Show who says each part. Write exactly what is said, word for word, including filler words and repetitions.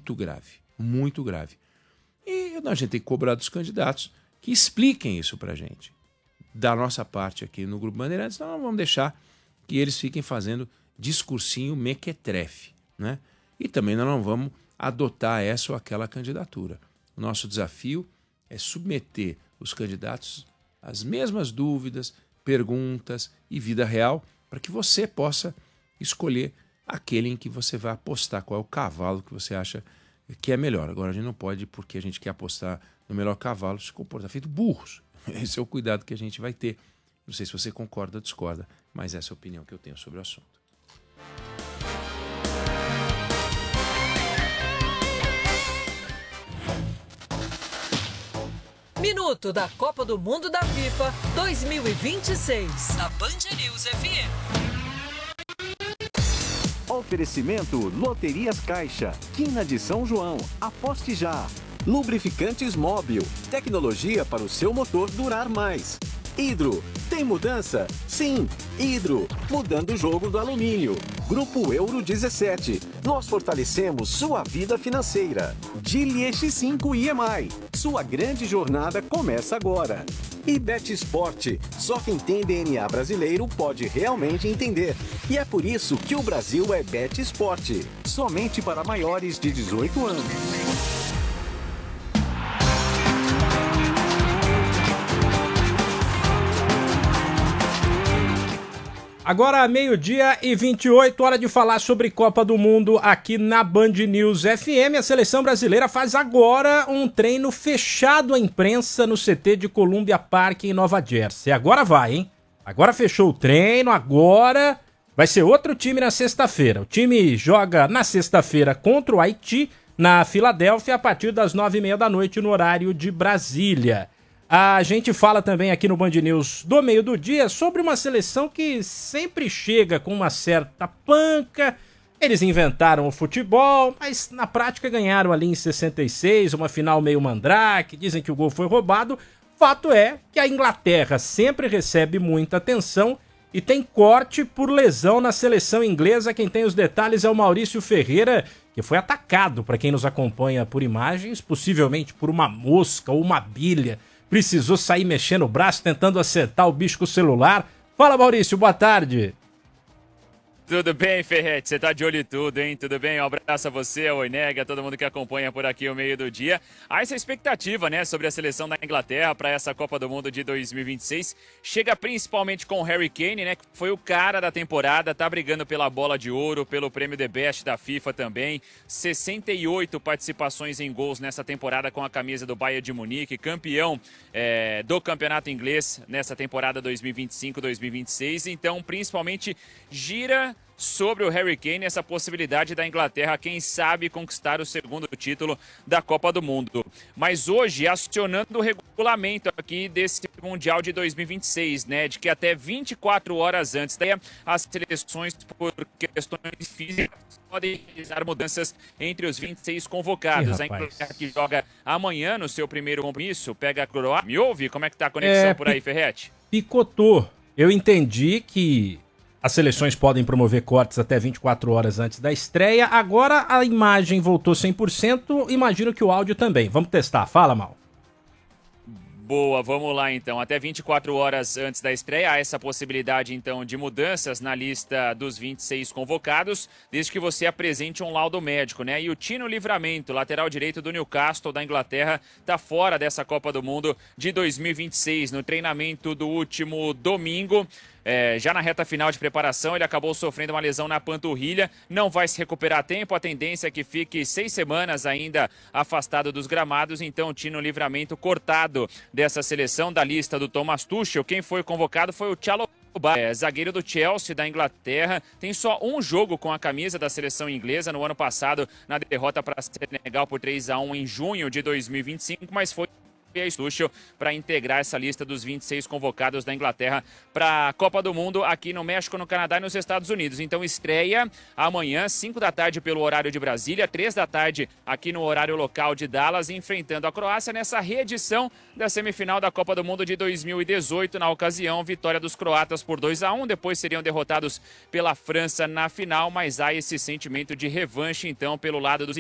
Speaker 1: muito grave, muito grave. E a gente tem que cobrar dos candidatos que expliquem isso pra gente. Da nossa parte aqui no Grupo Bandeirantes, nós não vamos deixar que eles fiquem fazendo discursinho mequetrefe, né? E também nós não vamos adotar essa ou aquela candidatura. O nosso desafio é submeter os candidatos às mesmas dúvidas, perguntas e vida real para que você possa escolher aquele em que você vai apostar, qual é o cavalo que você acha que é melhor. Agora, a gente não pode, porque a gente quer apostar no melhor cavalo, se comportar feito burros. Esse é o cuidado que a gente vai ter. Não sei se você concorda ou discorda, mas essa é a opinião que eu tenho sobre o assunto.
Speaker 2: Minuto da Copa do Mundo da FIFA dois mil e vinte e seis. Na Band News F M.
Speaker 3: Oferecimento Loterias Caixa, Quina de São João, aposte já. Lubrificantes Móbil, tecnologia para o seu motor durar mais. Hidro, tem mudança? Sim, Hidro, mudando o jogo do alumínio. Grupo Euro dezessete, nós fortalecemos sua vida financeira. Geely X cinco I M I, sua grande jornada começa agora. E Bet Sport, só quem tem D N A brasileiro pode realmente entender. E é por isso que o Brasil é Bet Sport, somente para maiores de dezoito anos.
Speaker 4: Agora, meio-dia e vinte e oito, hora de falar sobre Copa do Mundo aqui na Band News F M. A seleção brasileira faz agora um treino fechado à imprensa no C T de Columbia Park, em Nova Jersey. Agora vai, hein? Agora fechou o treino, agora vai ser outro time na sexta-feira. O time joga na sexta-feira contra o Haiti, na Filadélfia, a partir das nove e meia da noite, no horário de Brasília. A gente fala também aqui no Band News do meio do dia sobre uma seleção que sempre chega com uma certa panca. Eles inventaram o futebol, mas na prática ganharam ali em sessenta e seis, uma final meio mandrake, dizem que o gol foi roubado. Fato é que a Inglaterra sempre recebe muita atenção e tem corte por lesão na seleção inglesa. Quem tem os detalhes é o Maurício Ferreira, que foi atacado, para quem nos acompanha por imagens, possivelmente por uma mosca ou uma bilha. Precisou sair mexendo o braço, tentando acertar o bicho com o celular. Fala, Maurício, boa tarde.
Speaker 5: Tudo bem, Ferretti? Você tá de olho em tudo, hein? Tudo bem? Um abraço a você, ao Inega, a todo mundo que acompanha por aqui o meio do dia. Há essa expectativa, né, sobre a seleção da Inglaterra para essa Copa do Mundo de dois mil e vinte e seis. Chega principalmente com o Harry Kane, né, que foi o cara da temporada, tá brigando pela bola de ouro, pelo prêmio The Best da FIFA também. sessenta e oito participações em gols nessa temporada com a camisa do Bayern de Munique, campeão é, do campeonato inglês nessa temporada dois mil e vinte e cinco dois mil e vinte e seis. Então, principalmente, gira sobre o Harry Kane essa possibilidade da Inglaterra, quem sabe, conquistar o segundo título da Copa do Mundo. Mas hoje, acionando o regulamento aqui desse Mundial de dois mil e vinte e seis, né, de que até vinte e quatro horas antes, daí as seleções por questões físicas podem realizar mudanças entre os vinte e seis convocados. Ih, a Inglaterra que joga amanhã no seu primeiro compromisso, pega a Croácia. Me ouve? Como é que tá a conexão é, por aí, Ferretti?
Speaker 4: Picotou. Eu entendi que as seleções podem promover cortes até vinte e quatro horas antes da estreia. Agora a imagem voltou cem por cento, imagino que o áudio também. Vamos testar. Fala, Mal.
Speaker 5: Boa, vamos lá então. Até vinte e quatro horas antes da estreia, há essa possibilidade então de mudanças na lista dos vinte e seis convocados, desde que você apresente um laudo médico, né? E o Tino Livramento, lateral direito do Newcastle da Inglaterra, tá fora dessa Copa do Mundo de dois mil e vinte e seis. No treinamento do último domingo, É, já na reta final de preparação, ele acabou sofrendo uma lesão na panturrilha, não vai se recuperar a tempo, a tendência é que fique seis semanas ainda afastado dos gramados, então o Tino Livramento cortado dessa seleção da lista do Thomas Tuchel. Quem foi convocado foi o Chalobah, é, zagueiro do Chelsea da Inglaterra, tem só um jogo com a camisa da seleção inglesa no ano passado, na derrota para Senegal por três a um em junho de dois mil e vinte e cinco, mas foi Tuchel para integrar essa lista dos vinte e seis convocados da Inglaterra para a Copa do Mundo aqui no México, no Canadá e nos Estados Unidos. Então estreia amanhã, cinco da tarde pelo horário de Brasília, três da tarde aqui no horário local de Dallas, enfrentando a Croácia nessa reedição da semifinal da Copa do Mundo de dois mil e dezoito. Na ocasião, vitória dos croatas por dois a um, depois seriam derrotados pela França na final, mas há esse sentimento de revanche então pelo lado dos